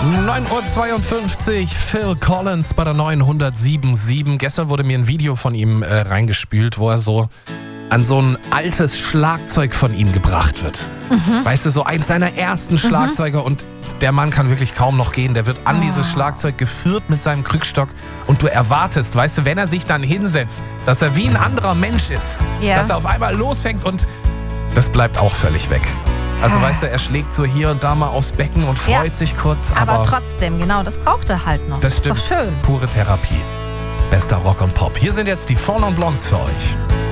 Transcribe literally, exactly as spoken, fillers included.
neun Uhr zweiundfünfzig, Phil Collins bei der neunhundertsieben Komma sieben. Gestern wurde mir ein Video von ihm äh, reingespült, wo er so an so ein altes Schlagzeug von ihm gebracht wird. Mhm. Weißt du, so eins seiner ersten Schlagzeuger mhm. und der Mann kann wirklich kaum noch gehen. Der wird an oh. dieses Schlagzeug geführt mit seinem Krückstock und du erwartest, weißt du, wenn er sich dann hinsetzt, dass er wie ein anderer Mensch ist. Ja. Dass er auf einmal losfängt und das bleibt auch völlig weg. Also weißt du, er schlägt so hier und da mal aufs Becken und freut ja, sich kurz. Aber, aber trotzdem, genau, das braucht er halt noch. Das stimmt. Ist doch schön. Pure Therapie. Bester Rock und Pop. Hier sind jetzt die Four Non Blondes für euch.